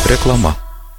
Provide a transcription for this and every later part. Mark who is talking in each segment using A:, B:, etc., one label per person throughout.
A: Reklama.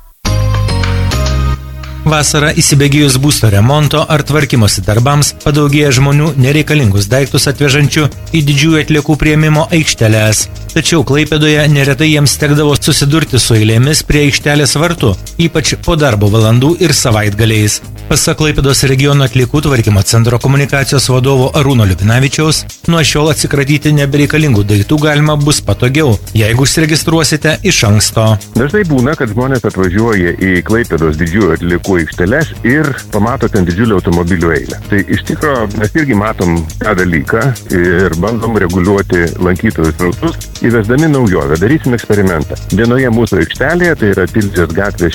B: Vasarą įsibėgėjus būsto remonto ar tvarkymosi darbams padaugėja žmonių nereikalingus daiktus atvežančių į didžiųjų atliekų priėmimo aikšteles. Tačiau Klaipėdoje neretai jiems tekdavo susidurti su eilėmis prie aikštelės vartų, ypač po darbo valandų ir savaitgaliais. Pasak Klaipėdos regiono atliekų tvarkymo centro komunikacijos vadovo Arūno Liubinavičiaus, nuo šiol atsikratyti nebereikalingų daiktų galima bus patogiau, jeigu užsiregistruosite iš anksto.
C: Dažnai būna, kad žmonės atvažiuoja į Klaipėdos didžiųjų atliekų aikšteles ir pamato ten didžiulį automobilių eilę. Tai iš tikro mes irgi matom tą dalyką ir bandom reguliuoti lankytojų srautus, įvesdami naujovę. Darysim eksperimentą. Vienoje mūsų aikštelėje, tai yra Tilžės gatvė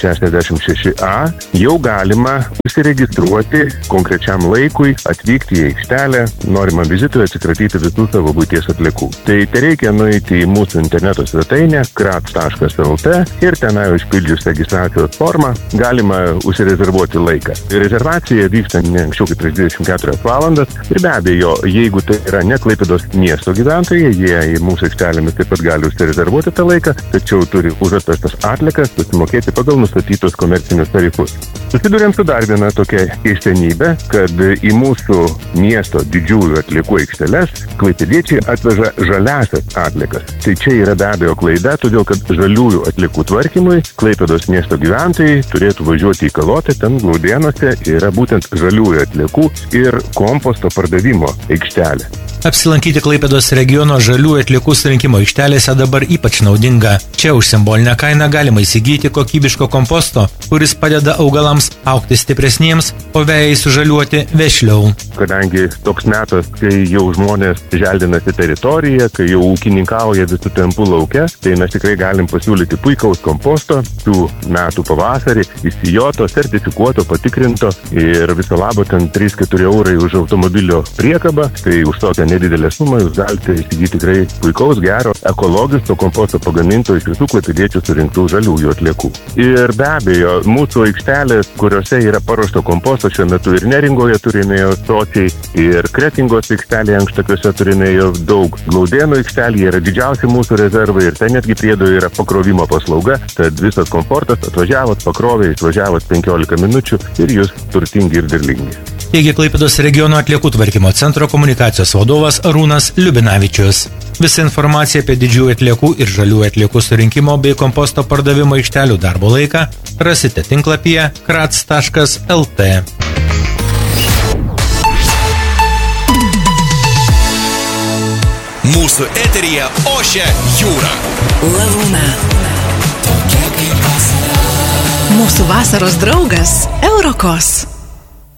C: 66A, jau galima užsiregistruoti konkrečiam laikui, atvykti į aikštelę, norimam vizitui atsikratyti visų savo buities atliekų. Tai reikia nueiti į mūsų interneto svetainę krat.lt ir tenai užpildžius registracijos formą galima užsirezervuoti laiką. Rezervacija vyksta ne anksčiau kaip prieš 24 valandas ir be abejo, jeigu tai yra ne Klaipėdos miesto gyventojai, jie į mūsų aikštelėmis taip pat gali užsirezervuoti tą laiką, tačiau turi už atvežtas atliekas susimokėti pagal nustatytus komercinius tarifus. Susiduriam su dar viena tokia keistenybė, kad į mūsų miesto didžiųjų atliekų aikšteles klaipėdiečiai atveža žaliasias atliekas. Tai čia yra be abejo klaida, todėl kad žaliųjų atliekų tvarkymui Klaipėdos miesto gyventojai turėtų važiuoti į Kalotę, ten Glaudėnuose yra būtent žaliųjų atliekų ir komposto pardavimo aikštelė.
B: Apsilankyti Klaipėdos regiono žaliųjų atliekų surinkimo aikštelėse dabar ypač naudinga. Čia už simbolinę kainą galima įsigyti kokybiško komposto, kuris padeda augalams augti stipresniems, o vejai sužaliuoti vešliau.
C: Kadangi toks metas, kai jau žmonės želdinasi teritoriją, kai jau ūkininkauja visų tempų lauke, tai mes tikrai galim pasiūlyti puikaus komposto tų metų pavasarį, įsijoto, sertifikuoto, patikrinto ir viso labo ten 3-4 eurai už automobilio priekabą, tai už tokią nedidelę sumą jūs galite įsigyti tikrai puikaus, gero, ekologiško komposto pagaminto iš visų klaipėdiečių surinktų žaliųjų atliekų. Ir be abejo, mūsų aikštelės, kuriuose yra paruošto komposto, šiuo metu ir Neringoje turinėjo sočiai, ir Kretingos aikštelėje Ankštakiuose turinėjo daug. Glaudėnų aikštelėje yra didžiausi mūsų rezervai ir ten netgi priedo yra pakrovimo paslauga, tad visas komfortas atvažiavot, pakrovė, išvažiavot 15 minučių ir jūs turtingi ir derlingi.
B: Teigia Klaipėdos regiono atliekų tvarkymo centro komunikacijos vadovas Arūnas Liubinavičius. Visa informacija apie didžiųjų atliekų ir žaliųjų atliekų surinkimo bei komposto pardavimo aikštelių darbo laiką rasite tinklapyje krats.lt.
D: Mūsų eteryje ošia jūra.
E: Lagūna. Mūsų vasaros draugas Eurokos.